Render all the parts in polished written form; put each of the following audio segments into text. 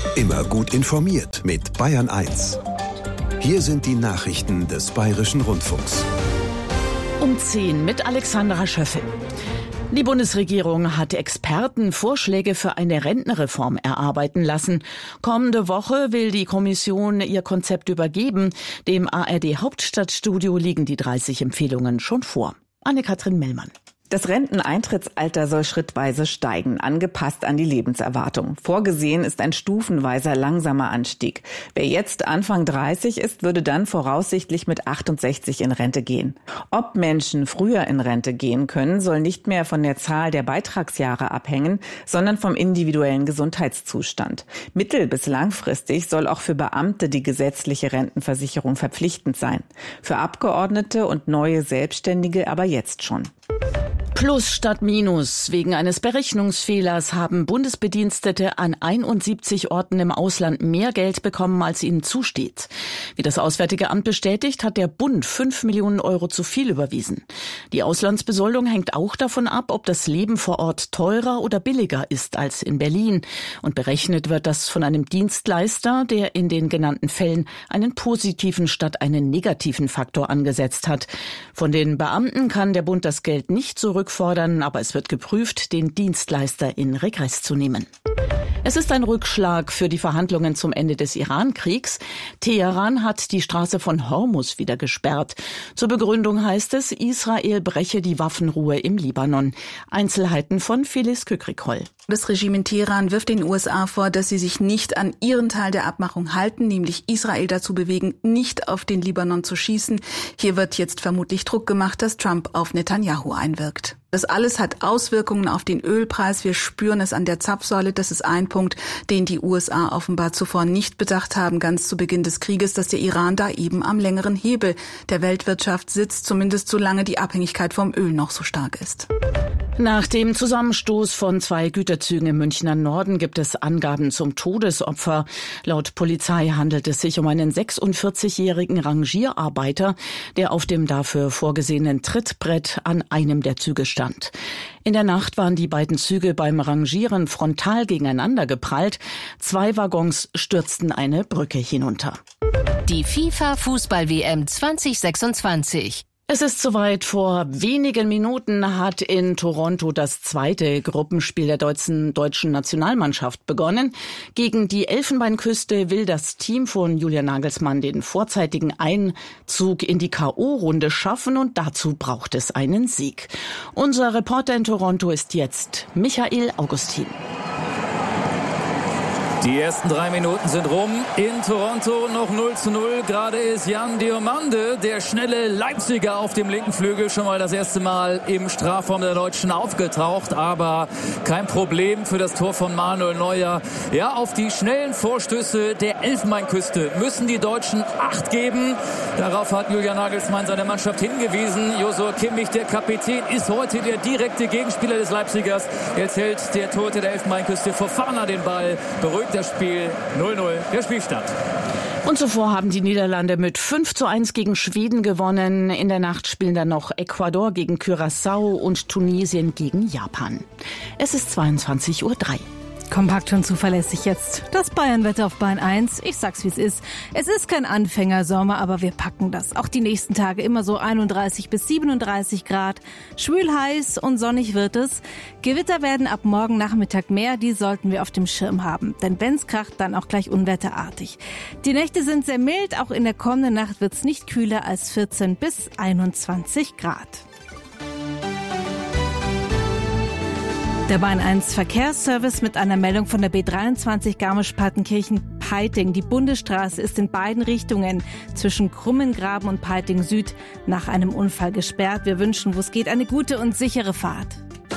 Immer gut informiert mit Bayern 1. Hier sind die Nachrichten des Bayerischen Rundfunks. Um 10 mit Alexandra Schöffel. Die Bundesregierung hat Experten Vorschläge für eine Rentenreform erarbeiten lassen. Kommende Woche will die Kommission ihr Konzept übergeben. Dem ARD Hauptstadtstudio liegen die 30 Empfehlungen schon vor. Anne-Kathrin Mellmann. Das Renteneintrittsalter soll schrittweise steigen, angepasst an die Lebenserwartung. Vorgesehen ist ein stufenweiser, langsamer Anstieg. Wer jetzt Anfang 30 ist, würde dann voraussichtlich mit 68 in Rente gehen. Ob Menschen früher in Rente gehen können, soll nicht mehr von der Zahl der Beitragsjahre abhängen, sondern vom individuellen Gesundheitszustand. Mittel- bis langfristig soll auch für Beamte die gesetzliche Rentenversicherung verpflichtend sein. Für Abgeordnete und neue Selbstständige aber jetzt schon. Plus statt Minus. Wegen eines Berechnungsfehlers haben Bundesbedienstete an 71 Orten im Ausland mehr Geld bekommen, als ihnen zusteht. Wie das Auswärtige Amt bestätigt, hat der Bund 5 Millionen Euro zu viel überwiesen. Die Auslandsbesoldung hängt auch davon ab, ob das Leben vor Ort teurer oder billiger ist als in Berlin. Und berechnet wird das von einem Dienstleister, der in den genannten Fällen einen positiven statt einen negativen Faktor angesetzt hat. Von den Beamten kann der Bund das Geld nicht zurückfordern, aber es wird geprüft, den Dienstleister in Regress zu nehmen. Es ist ein Rückschlag für die Verhandlungen zum Ende des Iran-Kriegs. Teheran hat die Straße von Hormuz wieder gesperrt. Zur Begründung heißt es, Israel breche die Waffenruhe im Libanon. Einzelheiten von Phyllis Kükrikol. Das Regime in Teheran wirft den USA vor, dass sie sich nicht an ihren Teil der Abmachung halten, nämlich Israel dazu bewegen, nicht auf den Libanon zu schießen. Hier wird jetzt vermutlich Druck gemacht, dass Trump auf Netanyahu einwirkt. Das alles hat Auswirkungen auf den Ölpreis. Wir spüren es an der Zapfsäule. Das ist ein Punkt, den die USA offenbar zuvor nicht bedacht haben, ganz zu Beginn des Krieges, dass der Iran da eben am längeren Hebel der Weltwirtschaft sitzt, zumindest solange die Abhängigkeit vom Öl noch so stark ist. Nach dem Zusammenstoß von 2 Güterzügen im Münchner Norden gibt es Angaben zum Todesopfer. Laut Polizei handelt es sich um einen 46-jährigen Rangierarbeiter, der auf dem dafür vorgesehenen Trittbrett an einem der Züge stand. In der Nacht waren die beiden Züge beim Rangieren frontal gegeneinander geprallt. 2 Waggons stürzten eine Brücke hinunter. Die FIFA-Fußball-WM 2026. Es ist soweit. Vor wenigen Minuten hat in Toronto das zweite Gruppenspiel der deutschen Nationalmannschaft begonnen. Gegen die Elfenbeinküste will das Team von Julian Nagelsmann den vorzeitigen Einzug in die K.O.-Runde schaffen und dazu braucht es einen Sieg. Unser Reporter in Toronto ist jetzt Michael Augustin. Die ersten 3 Minuten sind rum. In Toronto noch 0:0. Gerade ist Jan Diomande, der schnelle Leipziger auf dem linken Flügel, schon mal das erste Mal im Strafraum der Deutschen aufgetaucht. Aber kein Problem für das Tor von Manuel Neuer. Ja, auf die schnellen Vorstöße der Elfenbeinküste müssen die Deutschen Acht geben. Darauf hat Julian Nagelsmann seine Mannschaft hingewiesen. Josua Kimmich, der Kapitän, ist heute der direkte Gegenspieler des Leipzigers. Jetzt hält der Torhüter der Elfenbeinküste Fofana den Ball. Beruhigt das Spiel 0:0, der Spielstand. Und zuvor haben die Niederlande mit 5:1 gegen Schweden gewonnen. In der Nacht spielen dann noch Ecuador gegen Curaçao und Tunesien gegen Japan. Es ist 22:03 Uhr. Kompakt und zuverlässig jetzt. Das Bayern-Wetter auf Bayern 1. Ich sag's, wie es ist. Es ist kein Anfängersommer, aber wir packen das. Auch die nächsten Tage immer so 31 bis 37 Grad. Schwül, heiß und sonnig wird es. Gewitter werden ab morgen Nachmittag mehr. Die sollten wir auf dem Schirm haben. Denn wenn's kracht, dann auch gleich unwetterartig. Die Nächte sind sehr mild. Auch in der kommenden Nacht wird's nicht kühler als 14 bis 21 Grad. Der Bayern 1 Verkehrsservice mit einer Meldung von der B23 Garmisch-Partenkirchen-Peiting. Die Bundesstraße ist in beiden Richtungen zwischen Krummengraben und Peiting Süd nach einem Unfall gesperrt. Wir wünschen, wo es geht, eine gute und sichere Fahrt.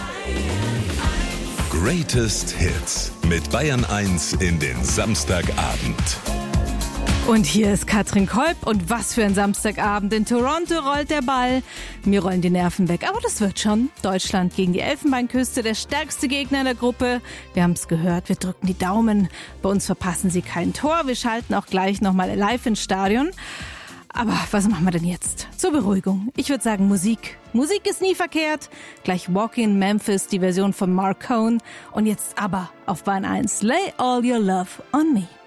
Greatest Hits mit Bayern 1 in den Samstagabend. Und hier ist Katrin Kolb und was für ein Samstagabend. In Toronto rollt der Ball. Mir rollen die Nerven weg, aber das wird schon. Deutschland gegen die Elfenbeinküste, der stärkste Gegner in der Gruppe. Wir haben es gehört, wir drücken die Daumen. Bei uns verpassen sie kein Tor. Wir schalten auch gleich nochmal live ins Stadion. Aber was machen wir denn jetzt? Zur Beruhigung. Ich würde sagen Musik. Musik ist nie verkehrt. Gleich Walking in Memphis, die Version von Mark Cohn. Und jetzt aber auf Bayern 1. Lay all your love on me.